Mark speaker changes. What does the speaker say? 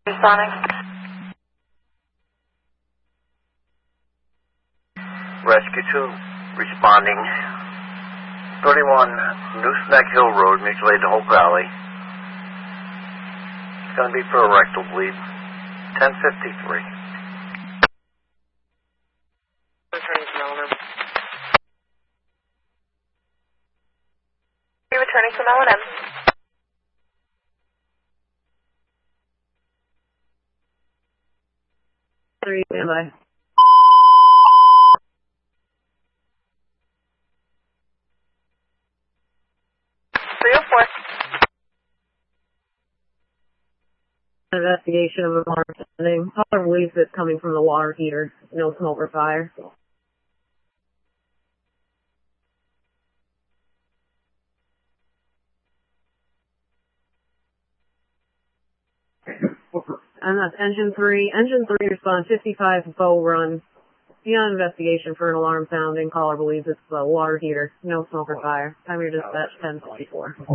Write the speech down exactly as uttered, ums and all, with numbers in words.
Speaker 1: Sonic.
Speaker 2: Rescue two, responding. thirty-one Nooseneck Hill Road, mutual aid to Hope Valley. It's going to be for a rectal bleed. ten fifty-three.
Speaker 1: Returning from L and M. You're returning from L and M.
Speaker 3: Three, standby.
Speaker 1: three oh four.
Speaker 3: Investigation of a alarm sounding. Caller believes it's coming from the water heater. No smoke or fire. And that's engine three. Engine three respond fifty-five Bow Run. Beyond investigation for an alarm sounding. Caller believes it's the water heater. No smoke or fire. Time of your dispatch ten fifty-four.